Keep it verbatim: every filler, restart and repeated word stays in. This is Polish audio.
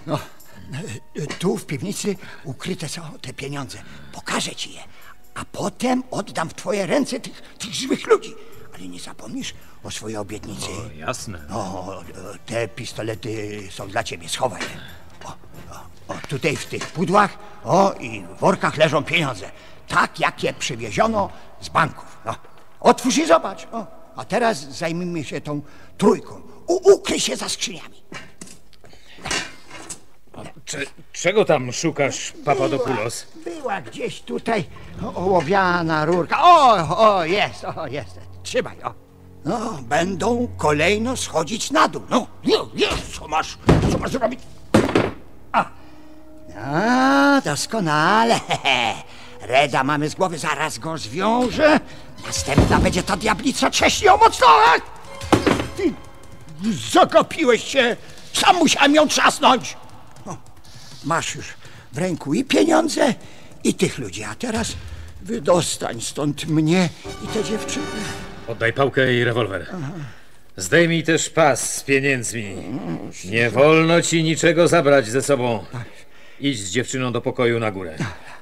No, tu w piwnicy ukryte są te pieniądze. Pokażę ci je, a potem oddam w twoje ręce tych, tych złych ludzi. Ale nie zapomnisz o swojej obietnicy. O, jasne. O, te pistolety są dla ciebie, schowaj je. O, o, o, tutaj w tych pudłach, o, i w workach leżą pieniądze. Tak, jak je przywieziono z banków. No, otwórz i zobacz. O, a teraz zajmijmy się tą trójką. U, ukryj się za skrzyniami. Cze, czego tam szukasz, Papadopoulos? Była, była gdzieś tutaj ołowiana rurka. O, o, jest, o, jest. Trzymaj, o. No, będą kolejno schodzić na dół. No, jest, co masz, co masz zrobić? A, no, doskonale. Reda mamy z głowy, zaraz go zwiążę. Następna będzie ta diablica, trześnie ją mocno. Ty zagapiłeś się, sam musiałem ją trzasnąć. O, masz już w ręku i pieniądze, i tych ludzi, a teraz wydostań stąd mnie i te dziewczyny. Oddaj pałkę i rewolwer. Zdejmij też pas z pieniędzmi. Nie wolno ci niczego zabrać ze sobą. Idź z dziewczyną do pokoju na górę.